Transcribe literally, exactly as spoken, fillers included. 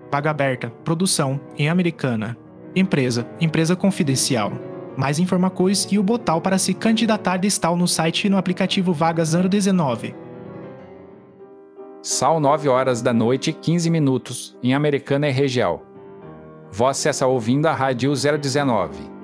Vaga aberta, produção, em Americana. Empresa, empresa confidencial. Mais informações e o botão para se candidatar está no site e no aplicativo Vagas zero dezenove. São nove horas da noite e quinze minutos, em Americana e região. Você está ouvindo a Rádio zero dezenove.